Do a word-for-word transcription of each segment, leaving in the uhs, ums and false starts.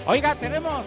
Oiga, tenemos...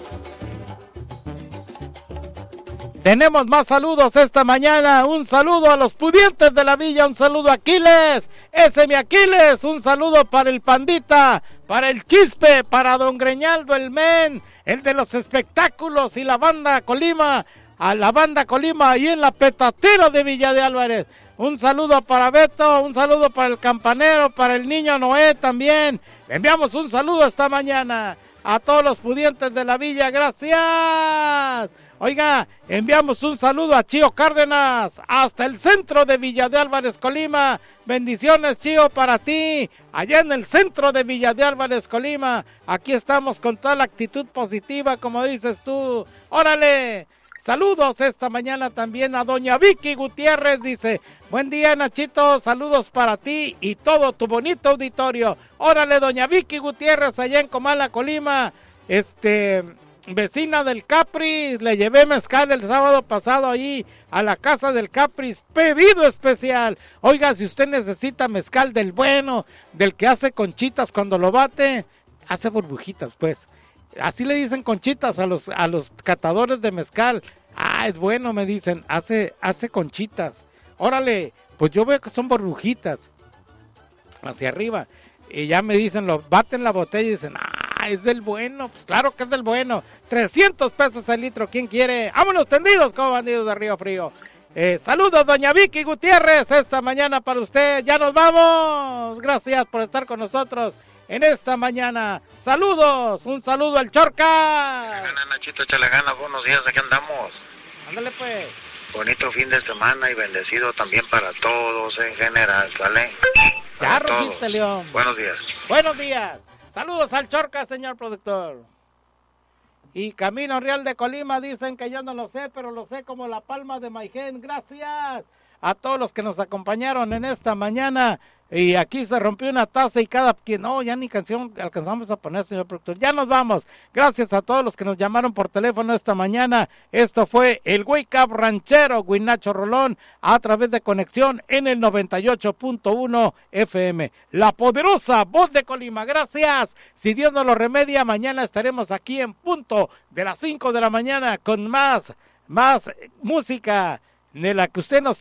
Tenemos más saludos esta mañana. Un saludo a los pudientes de la villa. Un saludo a Aquiles. Ese mi Aquiles. Un saludo para el Pandita. Para el Chispe. Para don Greñaldo el Men. El de los espectáculos. Y la banda Colima. A la banda Colima. Ahí en la petatera de Villa de Álvarez. Un saludo para Beto. Un saludo para el Campanero. Para el niño Noé también. Le enviamos un saludo esta mañana. A todos los pudientes de la villa. Gracias. Oiga, enviamos un saludo a Chío Cárdenas, hasta el centro de Villa de Álvarez, Colima. Bendiciones, Chío, para ti, allá en el centro de Villa de Álvarez, Colima. Aquí estamos con toda la actitud positiva, como dices tú. ¡Órale! Saludos esta mañana también a doña Vicky Gutiérrez, dice, buen día, Nachito, saludos para ti y todo tu bonito auditorio. ¡Órale, doña Vicky Gutiérrez, allá en Comala, Colima! Este... Vecina del Capris, le llevé mezcal el sábado pasado ahí a la casa del Capris, pedido especial. Oiga, si usted necesita mezcal del bueno, del que hace conchitas cuando lo bate, hace burbujitas pues. Así le dicen conchitas a los a los catadores de mezcal. Ah, es bueno, me dicen, hace hace conchitas. Órale, pues yo veo que son burbujitas hacia arriba. Y ya me dicen, lo baten la botella y dicen, ah, es del bueno, pues claro que es del bueno, trescientos pesos el litro, ¿quién quiere? ¡Vámonos tendidos como bandidos de Río Frío! Eh, saludos, doña Vicky Gutiérrez, esta mañana para usted, ya nos vamos, gracias por estar con nosotros en esta mañana, saludos, un saludo al Chorca. Échale ganas, Nachito, échale ganas, buenos días, aquí andamos. Ándale pues. Bonito fin de semana y bendecido también para todos en general, ¿sale? Ya rojiste, León. Buenos días. Buenos días. Saludos al Chorca, señor productor. Y Camino Real de Colima dicen que yo no lo sé, pero lo sé como la palma de Maijén. Gracias a todos los que nos acompañaron en esta mañana. Y aquí se rompió una taza y cada quien, no, ya ni canción alcanzamos a poner, señor productor. Ya nos vamos. Gracias a todos los que nos llamaron por teléfono esta mañana. Esto fue el Wake Up Ranchero, Huinacho Rolón, a través de Conexión en el noventa y ocho punto uno F M. La poderosa voz de Colima. Gracias. Si Dios nos lo remedia, mañana estaremos aquí en punto de las cinco de la mañana con más, más música de la que usted nos